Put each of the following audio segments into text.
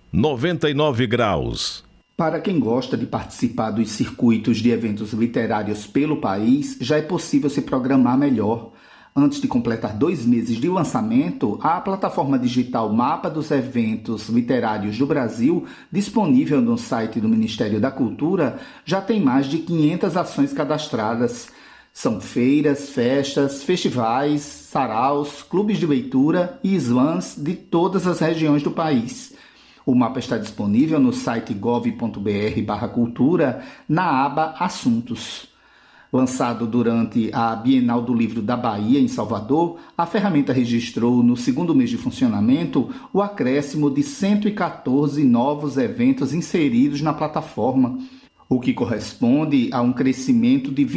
99 graus. Para quem gosta de participar dos circuitos de eventos literários pelo país, já é possível se programar melhor. Antes de completar 2 meses de lançamento, a plataforma digital Mapa dos Eventos Literários do Brasil, disponível no site do Ministério da Cultura, já tem mais de 500 ações cadastradas. São feiras, festas, festivais, saraus, clubes de leitura e slams de todas as regiões do país. O mapa está disponível no site gov.br/cultura, na aba Assuntos. Lançado durante a Bienal do Livro da Bahia, em Salvador, a ferramenta registrou, no 2º mês de funcionamento, o acréscimo de 114 novos eventos inseridos na plataforma, o que corresponde a um crescimento de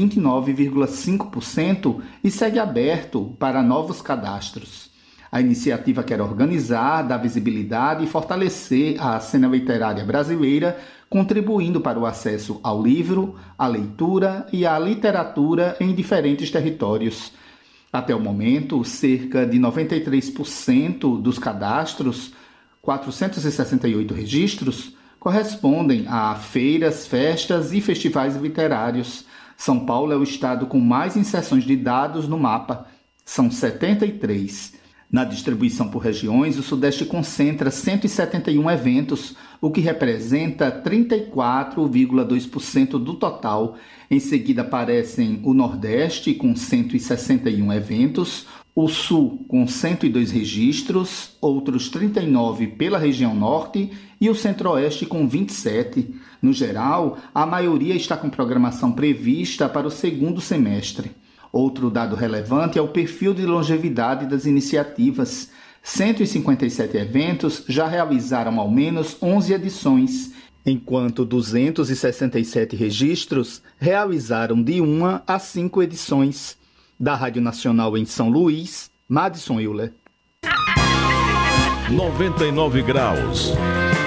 29,5% e segue aberto para novos cadastros. A iniciativa quer organizar, dar visibilidade e fortalecer a cena literária brasileira, contribuindo para o acesso ao livro, à leitura e à literatura em diferentes territórios. Até o momento, cerca de 93% dos cadastros, 468 registros, correspondem a feiras, festas e festivais literários. São Paulo é o estado com mais inserções de dados no mapa, são 73. Na distribuição por regiões, o Sudeste concentra 171 eventos, o que representa 34,2% do total. Em seguida aparecem o Nordeste, com 161 eventos, o Sul, com 102 registros, outros 39 pela região Norte e o Centro-Oeste, com 27. No geral, a maioria está com programação prevista para o 2º semestre. Outro dado relevante é o perfil de longevidade das iniciativas. 157 eventos já realizaram ao menos 11 edições, enquanto 267 registros realizaram de 1 a 5 edições. Da Rádio Nacional em São Luís, Madison Euler. 99 graus.